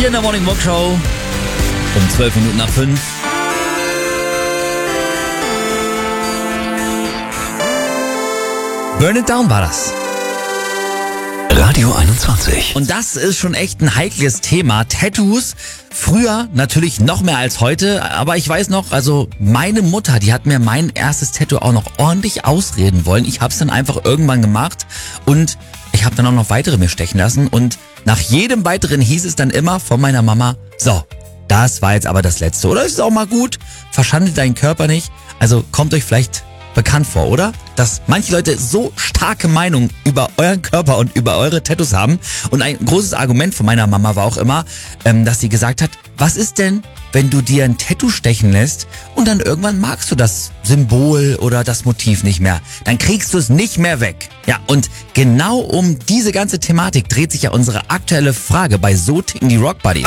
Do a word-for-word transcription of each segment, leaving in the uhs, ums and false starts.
Hier in der Morning Walk Show um zwölf Minuten nach fünf. Burn It Down war das. Radio einundzwanzig. Und das ist schon echt ein heikles Thema. Tattoos, früher natürlich noch mehr als heute, aber ich weiß noch, also meine Mutter, die hat mir mein erstes Tattoo auch noch ordentlich ausreden wollen. Ich habe es dann einfach irgendwann gemacht und ich habe dann auch noch weitere mir stechen lassen und nach jedem weiteren hieß es dann immer von meiner Mama, so, das war jetzt aber das Letzte. Oder ist es auch mal gut? Verschandelt deinen Körper nicht. Also kommt euch vielleicht bekannt vor, oder? Dass manche Leute so starke Meinungen über euren Körper und über eure Tattoos haben. Und ein großes Argument von meiner Mama war auch immer, ähm, dass sie gesagt hat, was ist denn, wenn du dir ein Tattoo stechen lässt und dann irgendwann magst du das Symbol oder das Motiv nicht mehr. Dann kriegst du es nicht mehr weg. Ja, und genau um diese ganze Thematik dreht sich ja unsere aktuelle Frage bei So ticken die Rock Buddies.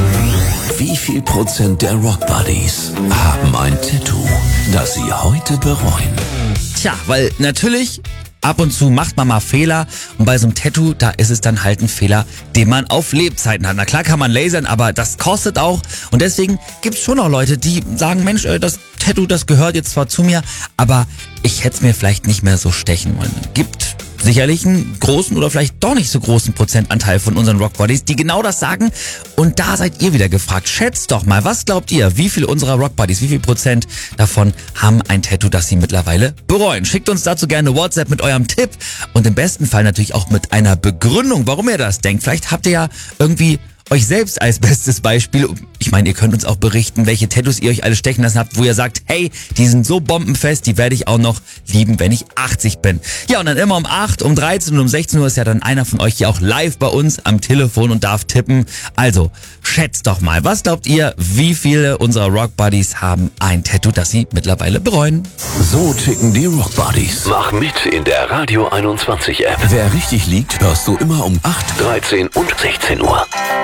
Wie viel Prozent der Rock Buddies haben ein Tattoo, das sie heute bereuen? Tja, weil natürlich ab und zu macht man mal Fehler und bei so einem Tattoo, da ist es dann halt ein Fehler, den man auf Lebzeiten hat. Na klar kann man lasern, aber das kostet auch und deswegen gibt's schon auch Leute, die sagen, Mensch, das Tattoo, das gehört jetzt zwar zu mir, aber ich hätte es mir vielleicht nicht mehr so stechen wollen. Gibt sicherlich einen großen oder vielleicht doch nicht so großen Prozentanteil von unseren Rockbodies, die genau das sagen. Und da seid ihr wieder gefragt. Schätzt doch mal, was glaubt ihr, wie viele unserer Rockbodies, wie viel Prozent davon haben ein Tattoo, das sie mittlerweile bereuen? Schickt uns dazu gerne eine WhatsApp mit eurem Tipp und im besten Fall natürlich auch mit einer Begründung, warum ihr das denkt. Vielleicht habt ihr ja irgendwie euch selbst als bestes Beispiel. Ich meine, ihr könnt uns auch berichten, welche Tattoos ihr euch alle stechen lassen habt, wo ihr sagt, hey, die sind so bombenfest, die werde ich auch noch lieben, wenn ich achtzig bin. Ja, und dann immer um acht, um dreizehn und um sechzehn Uhr ist ja dann einer von euch hier auch live bei uns am Telefon und darf tippen. Also, schätzt doch mal, was glaubt ihr, wie viele unserer Rock Buddies haben ein Tattoo, das sie mittlerweile bereuen? So ticken die Rock Buddies. Mach mit in der Radio einundzwanzig App. Wer richtig liegt, hörst du immer um acht, dreizehn und sechzehn Uhr.